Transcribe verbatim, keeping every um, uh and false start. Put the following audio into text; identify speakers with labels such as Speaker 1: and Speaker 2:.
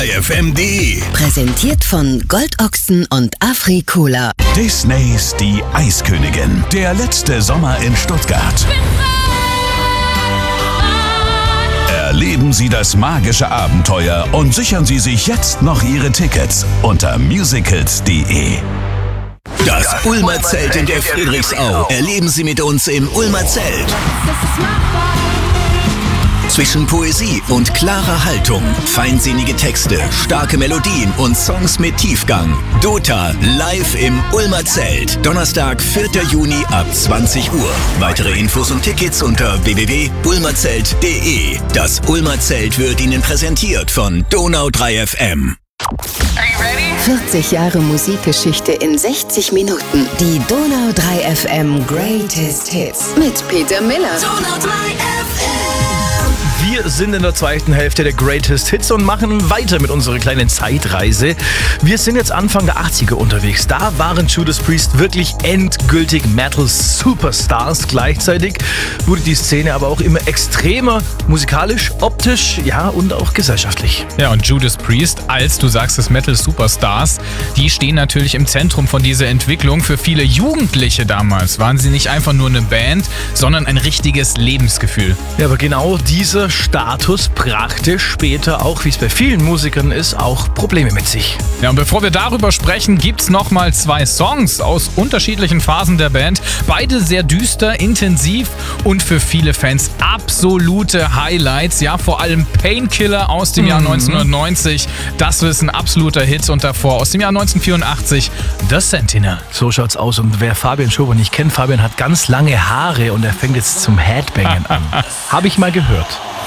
Speaker 1: F M punkt de.
Speaker 2: Präsentiert von Goldochsen und Afri-Cola.
Speaker 1: Disneys Die Eiskönigin. Der letzte Sommer in Stuttgart. Erleben Sie das magische Abenteuer und sichern Sie sich jetzt noch Ihre Tickets unter musicals punkt de. Das Ulmer Zelt in der Friedrichsau. Erleben Sie mit uns im Ulmer Zelt. Zwischen Poesie und klarer Haltung, feinsinnige Texte, starke Melodien und Songs mit Tiefgang. Dota live im Ulmer Zelt. Donnerstag, vierter Juni ab zwanzig Uhr. Weitere Infos und Tickets unter w w w punkt ulmerzelt punkt de. Das Ulmer Zelt wird Ihnen präsentiert von Donau drei F M.
Speaker 2: vierzig Jahre Musikgeschichte in sechzig Minuten. Die Donau drei F M Greatest Hits mit Peter Miller. Donau drei F M.
Speaker 3: Wir sind in der zweiten Hälfte der Greatest Hits und machen weiter mit unserer kleinen Zeitreise. Wir sind jetzt Anfang der achtziger unterwegs. Da waren Judas Priest wirklich endgültig Metal-Superstars. Gleichzeitig wurde die Szene aber auch immer extremer, musikalisch, optisch, ja und auch gesellschaftlich.
Speaker 4: Ja, und Judas Priest, als du sagst es, Metal-Superstars, die stehen natürlich im Zentrum von dieser Entwicklung. Für viele Jugendliche damals waren sie nicht einfach nur eine Band, sondern ein richtiges Lebensgefühl.
Speaker 3: Ja, aber genau dieser Status brachte später auch, wie es bei vielen Musikern ist, auch Probleme mit sich.
Speaker 4: Ja, und bevor wir darüber sprechen, gibt's nochmal zwei Songs aus unterschiedlichen Phasen der Band. Beide sehr düster, intensiv und für viele Fans absolute Highlights. Ja, vor allem Painkiller aus dem mhm. Jahr neunzehnhundertneunzig. Das ist ein absoluter Hit. Und davor aus dem Jahr neunzehnhundertvierundachtzig The Sentinel.
Speaker 3: So schaut's aus. Und wer Fabian Schober nicht kennt, Fabian hat ganz lange Haare und er fängt jetzt zum Headbangen an. Habe ich mal gehört.